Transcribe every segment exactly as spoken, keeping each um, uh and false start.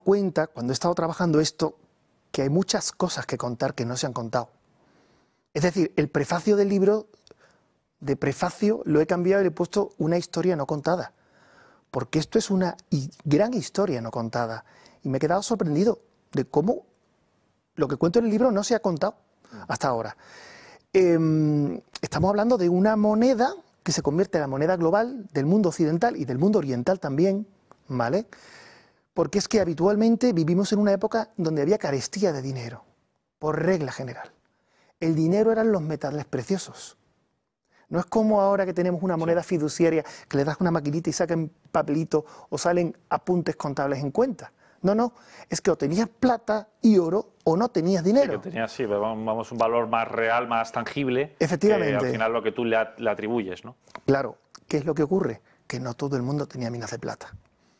cuenta, cuando he estado trabajando esto, que hay muchas cosas que contar que no se han contado. Es decir, el prefacio del libro, de prefacio, lo he cambiado y le he puesto una historia no contada. Porque esto es una gran historia no contada. Y me he quedado sorprendido de cómo lo que cuento en el libro no se ha contado hasta ahora. Eh, estamos hablando de una moneda que se convierte en la moneda global del mundo occidental y del mundo oriental también, ¿vale? Porque es que habitualmente vivimos en una época donde había carestía de dinero, por regla general. El dinero eran los metales preciosos. No es como ahora que tenemos una moneda fiduciaria que le das una maquinita y sacan papelito o salen apuntes contables en cuenta. No, no, es que o tenías plata y oro o no tenías dinero. Sí, que tenías, sí, vamos, un valor más real, más tangible. Efectivamente. Que al final lo que tú le, le atribuyes, ¿no? Claro, ¿qué es lo que ocurre? Que no todo el mundo tenía minas de plata.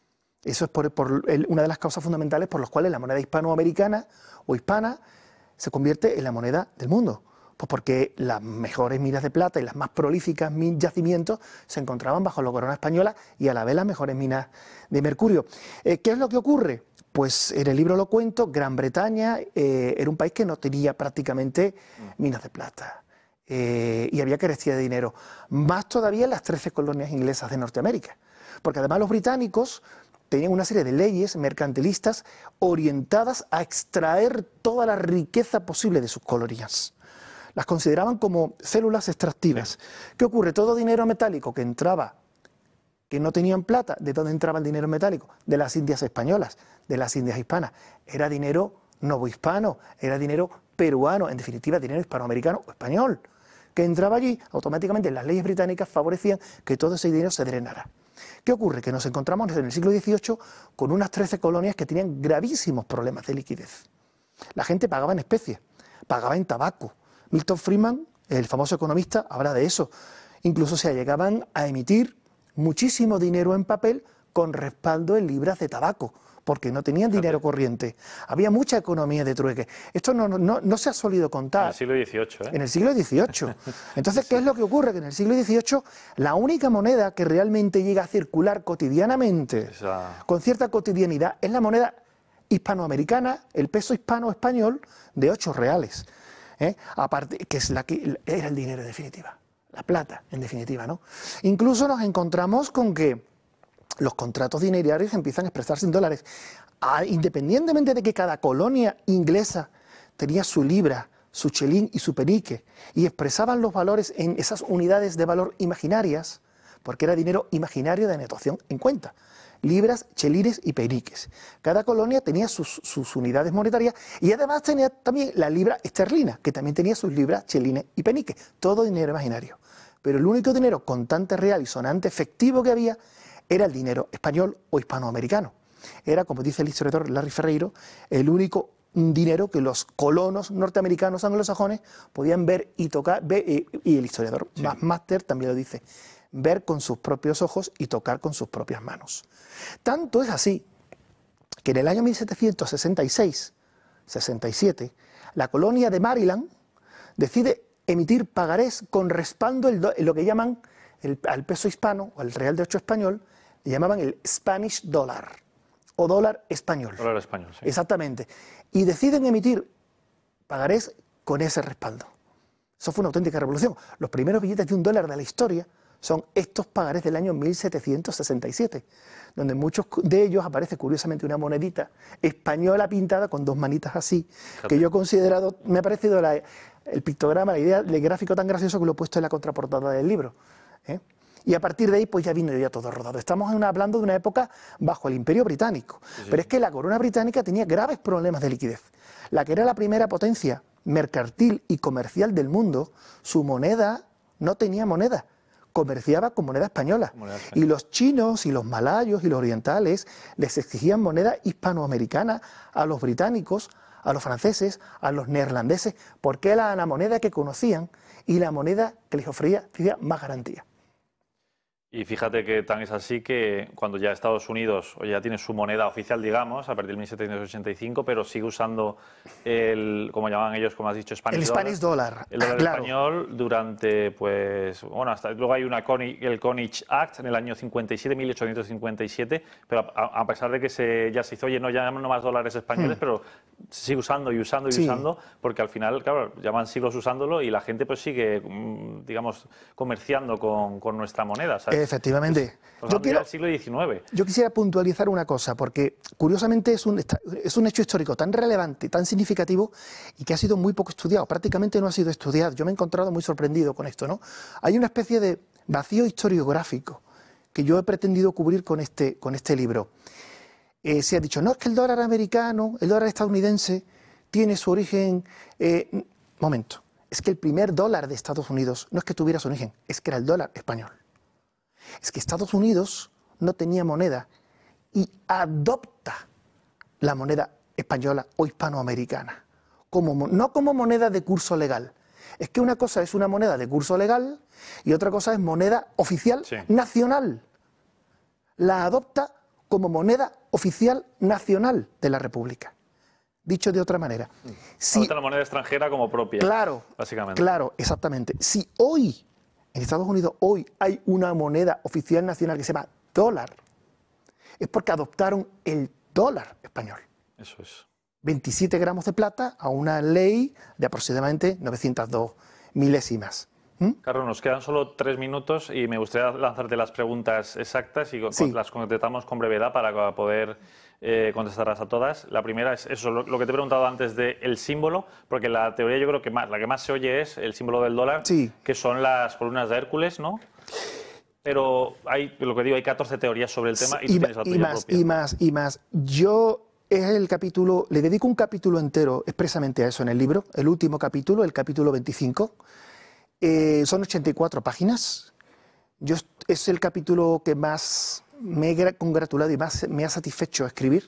Eso es por, por el, una de las causas fundamentales por las cuales la moneda hispanoamericana o hispana se convierte en la moneda del mundo. Pues porque las mejores minas de plata y las más prolíficas yacimientos se encontraban bajo la corona española y a la vez las mejores minas de mercurio. Eh, ¿Qué es lo que ocurre? Pues en el libro lo cuento, Gran Bretaña eh, era un país que no tenía prácticamente minas de plata eh, y había carestía de dinero. Más todavía en las trece colonias inglesas de Norteamérica, porque además los británicos tenían una serie de leyes mercantilistas orientadas a extraer toda la riqueza posible de sus colonias. Las consideraban como células extractivas. ¿Qué ocurre? Todo dinero metálico que entraba, que no tenían plata, ¿de dónde entraba el dinero metálico? De las Indias españolas, de las Indias hispanas. Era dinero novohispano, era dinero peruano, en definitiva dinero hispanoamericano o español, que entraba allí, automáticamente las leyes británicas favorecían que todo ese dinero se drenara. ¿Qué ocurre? Que nos encontramos en el siglo dieciocho con unas trece colonias que tenían gravísimos problemas de liquidez. La gente pagaba en especies, pagaba en tabaco. Milton Friedman, el famoso economista, habla de eso. Incluso se llegaban a emitir muchísimo dinero en papel con respaldo en libras de tabaco, porque no tenían dinero corriente. Había mucha economía de trueque. Esto no, no, no se ha solido contar. En el siglo dieciocho, ¿eh? En el siglo dieciocho. Entonces, ¿qué es lo que ocurre? Que en el siglo dieciocho la única moneda que realmente llega a circular cotidianamente, Esa... con cierta cotidianidad, es la moneda hispanoamericana, el peso hispano-español de ocho reales. ¿Eh? Aparte, que es la que era el dinero en definitiva, la plata en definitiva, ¿no? Incluso nos encontramos con que los contratos dinerarios empiezan a expresarse en dólares, ah, independientemente de que cada colonia inglesa tenía su libra, su chelín y su penique, y expresaban los valores en esas unidades de valor imaginarias, porque era dinero imaginario de anotación en cuenta. Libras, chelines y peniques. Cada colonia tenía sus, sus unidades monetarias y además tenía también la libra esterlina, que también tenía sus libras, chelines y peniques. Todo dinero imaginario. Pero el único dinero contante real y sonante efectivo que había era el dinero español o hispanoamericano. Era, como dice el historiador Larry Ferreiro, el único dinero que los colonos norteamericanos anglosajones podían ver y tocar, ver, y, y el historiador sí. Master también lo dice, ver con sus propios ojos y tocar con sus propias manos. Tanto es así que en el año mil setecientos sesenta y seis sesenta y siete la colonia de Maryland decide emitir pagarés con respaldo en lo que llaman el, al peso hispano o al real de ocho español, le llamaban el Spanish Dollar o dólar español. Dólar español, sí. Exactamente. Y deciden emitir pagarés con ese respaldo. Eso fue una auténtica revolución. Los primeros billetes de un dólar de la historia son estos pagarés del año mil setecientos sesenta y siete, donde en muchos de ellos aparece curiosamente una monedita española pintada con dos manitas así, Fíjate. que yo he considerado, me ha parecido la, el pictograma, la idea, el gráfico tan gracioso que lo he puesto en la contraportada del libro. ¿eh? Y a partir de ahí pues ya vino ya todo rodado. Estamos una, hablando de una época bajo el Imperio Británico, sí, sí. pero es que la corona británica tenía graves problemas de liquidez. La que era la primera potencia mercantil y comercial del mundo, su moneda no tenía moneda. Comerciaba con moneda española. moneda española. Y los chinos y los malayos y los orientales les exigían moneda hispanoamericana a los británicos, a los franceses, a los neerlandeses, porque era la moneda que conocían y la moneda que les ofrecía más garantía. Y fíjate que tan es así que cuando ya Estados Unidos o ya tiene su moneda oficial, digamos, a partir de mil setecientos ochenta y cinco, pero sigue usando el, como llamaban ellos, como has dicho, Spanish El Spanish dollar, el dólar claro. español durante, pues, bueno, hasta luego hay una Coni- el Connaught Act en el año cincuenta y siete, mil ochocientos cincuenta y siete, pero a, a pesar de que se, ya se hizo, oye, no llaman no más dólares españoles, Hmm. pero se sigue usando y usando y Sí. usando, porque al final, claro, llevan siglos usándolo y la gente pues sigue, mm, digamos, comerciando con, con nuestra moneda, ¿sabes? Efectivamente. Pues, Yo yo quiero- del siglo diecinueve. Yo quisiera puntualizar una cosa, porque curiosamente es un, esta- es un hecho histórico tan relevante, tan significativo y que ha sido muy poco estudiado. Prácticamente no ha sido estudiado. Yo me he encontrado muy sorprendido con esto, ¿no? Hay una especie de vacío historiográfico que yo he pretendido cubrir con este, con este libro. Eh, se ha dicho, no, es que el dólar americano, el dólar estadounidense, tiene su origen... eh, momento, es que el primer dólar de Estados Unidos no es que tuviera su origen, es que era el dólar español. Es que Estados Unidos no tenía moneda y adopta la moneda española o hispanoamericana, como, mo- no como moneda de curso legal. Es que una cosa es una moneda de curso legal y otra cosa es moneda oficial Sí. nacional. La adopta como moneda oficial nacional de la República. Dicho de otra manera, si, Adopta la moneda extranjera como propia, claro, básicamente. claro, exactamente. Si hoy, en Estados Unidos, hoy hay una moneda oficial nacional que se llama dólar, es porque adoptaron el dólar español. Eso es. veintisiete gramos de plata a una ley de aproximadamente novecientas dos milésimas. ¿Mm? Carlos, nos quedan solo tres minutos y me gustaría lanzarte las preguntas exactas y co- Sí. las contestamos con brevedad para poder eh, contestarlas a todas. La primera es eso, lo, lo que te he preguntado antes del símbolo, porque la teoría yo creo que más, la que más se oye es el símbolo del dólar, Sí. que son las columnas de Hércules, ¿no? Pero hay, lo que digo, hay catorce teorías sobre el tema y tú y, tienes la y tuya más, propia. y más, y más. Yo es el capítulo, le dedico un capítulo entero expresamente a eso en el libro, el último capítulo, el capítulo veinticinco. Eh, son ochenta y cuatro páginas. Yo, est- es el capítulo que más me he gra- congratulado y más me ha satisfecho escribir,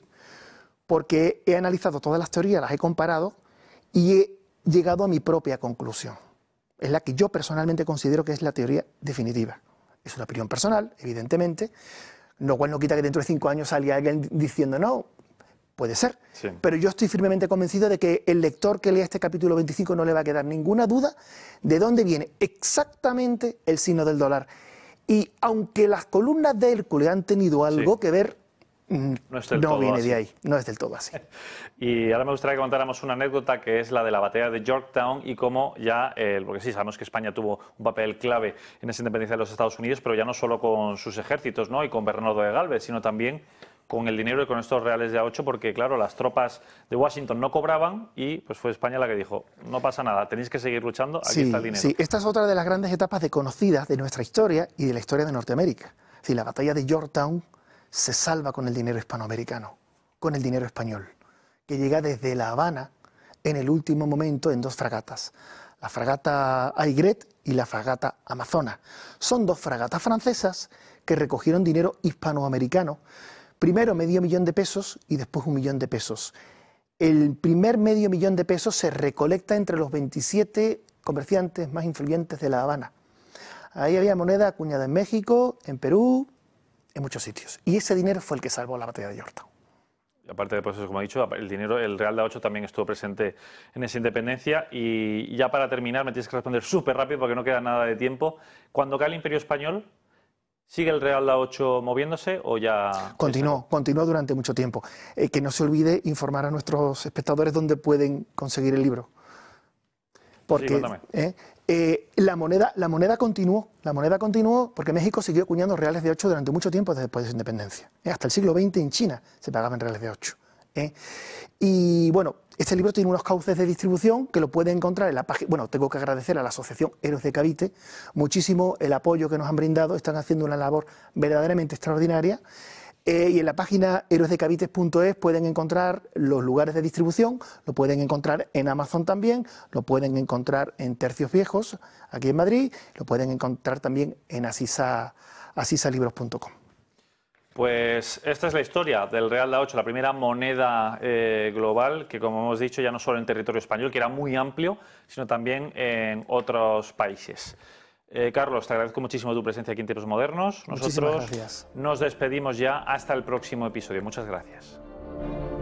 porque he analizado todas las teorías, las he comparado y he llegado a mi propia conclusión. Es la que yo personalmente considero que es la teoría definitiva. Es una opinión personal, evidentemente, lo cual no quita que dentro de cinco años salga alguien diciendo no. Puede ser, Sí. pero yo estoy firmemente convencido de que el lector que lea este capítulo veinticinco no le va a quedar ninguna duda de dónde viene exactamente el signo del dólar. Y aunque las columnas de Hércules han tenido algo Sí. que ver, mm, No es del no todo viene así. de ahí, no es del todo así. Y ahora me gustaría que contáramos una anécdota que es la de la batalla de Yorktown y cómo ya, eh, porque sí, sabemos que España tuvo un papel clave en esa independencia de los Estados Unidos, pero ya no solo con sus ejércitos, ¿no? Y con Bernardo de Galvez, sino también con el dinero y con estos reales de a ocho, porque claro, las tropas de Washington no cobraban y pues fue España la que dijo, no pasa nada, tenéis que seguir luchando, aquí Sí, está el dinero. sí, esta es otra de las grandes etapas de conocidas de nuestra historia y de la historia de Norteamérica. Sí, la batalla de Yorktown se salva con el dinero hispanoamericano, con el dinero español, que llega desde La Habana en el último momento en dos fragatas, la fragata Aigret y la fragata Amazonas. Son dos fragatas francesas que recogieron dinero hispanoamericano, primero medio millón de pesos y después un millón de pesos. El primer medio millón de pesos se recolecta entre los veintisiete comerciantes más influyentes de La Habana. Ahí había moneda acuñada en México, en Perú, en muchos sitios. Y ese dinero fue el que salvó la batalla de Yorktown. Y aparte de pues, eso, como he dicho, el dinero, el Real de a ocho también estuvo presente en esa independencia. Y ya para terminar, me tienes que responder súper rápido porque no queda nada de tiempo. Cuando cae el Imperio Español, ¿sigue el Real de a ocho moviéndose o ya...? Continuó, continuó durante mucho tiempo. Eh, que no se olvide informar a nuestros espectadores dónde pueden conseguir el libro. Porque cuéntame. eh, eh, la, moneda, la moneda continuó, la moneda continuó porque México siguió acuñando reales de ocho durante mucho tiempo después de su independencia. Eh, hasta el siglo veinte en China se pagaban reales de ocho. Eh. Y bueno, este libro tiene unos cauces de distribución que lo pueden encontrar en la página. Bueno, tengo que agradecer a la Asociación Héroes de Cavite muchísimo el apoyo que nos han brindado, están haciendo una labor verdaderamente extraordinaria. Eh, y en la página héroes de cavites punto es pueden encontrar los lugares de distribución, lo pueden encontrar en Amazon también, lo pueden encontrar en Tercios Viejos, aquí en Madrid, lo pueden encontrar también en asisa, asisalibros punto com. Pues esta es la historia del Real de a ocho, la primera moneda eh, global que, como hemos dicho, ya no solo en territorio español, que era muy amplio, sino también en otros países. Eh, Carlos, te agradezco muchísimo tu presencia aquí en Tiempos Modernos. Muchísimas Nosotros gracias. nos despedimos ya hasta el próximo episodio. Muchas gracias.